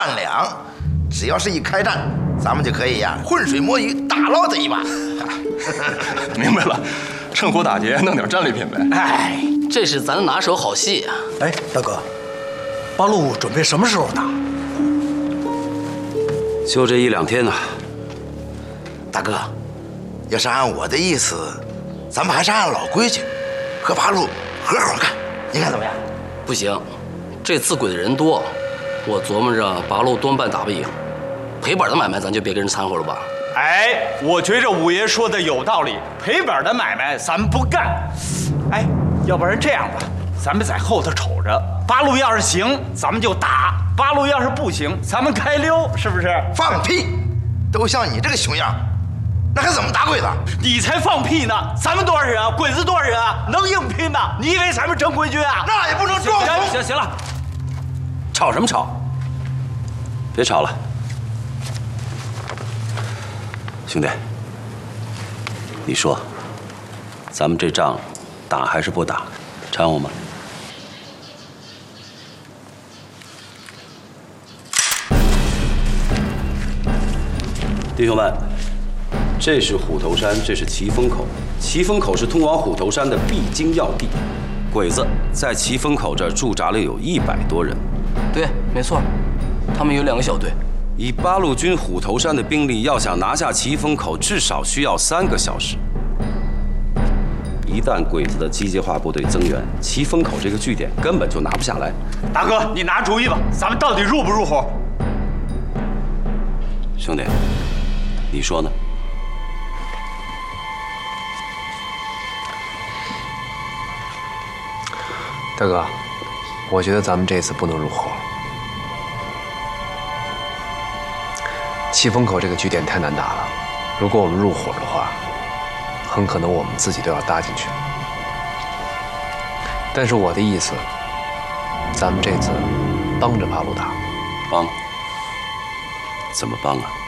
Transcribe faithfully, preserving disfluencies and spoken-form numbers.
万两，只要是一开战，咱们就可以呀浑水摸鱼，大捞这一把。 明白了，趁火打劫，弄点战利品呗。 哎，这是咱的拿手好戏啊！ 哎，大哥，八路准备什么时候打？ 就这一两天呢。 大哥，要是按我的意思，咱们还是按老规矩，和八路合伙干，你看怎么样？ 不行，这刺鬼的人多，我琢磨着八路多半打不赢，赔本的买卖咱就别跟人掺和了吧。 哎，我觉着五爷说的有道理，赔本的买卖咱们不干。哎，要不然这样吧，咱们在后头瞅着，八路要是行，咱们就打；八路要是不行，咱们开溜，是不是？ 放屁！都像你这个熊样，那还怎么打鬼子？ 你才放屁呢！咱们多少人啊？鬼子多少人啊？能硬拼吗？你以为咱们正规军啊？ 那也不能装怂。 行行行了，吵什么吵？别吵了，兄弟，你说，咱们这仗打还是不打？掺和吗？弟兄们，这是虎头山，这是奇峰口。奇峰口是通往虎头山的必经要地，鬼子在奇峰口这儿驻扎了有一百多人。 对，没错，他们有两个小队。 以八路军虎头山的兵力，要想拿下奇峰口，至少需要三个小时。一旦鬼子的机械化部队增援，奇峰口这个据点根本就拿不下来。 大哥，你拿主意吧，咱们到底入不入伙？ 兄弟，你说呢？ 大哥，我觉得咱们这次不能入伙。七峰口这个据点太难打了，如果我们入伙的话，很可能我们自己都要搭进去。但是我的意思，咱们这次帮着八路打。 帮？怎么帮啊？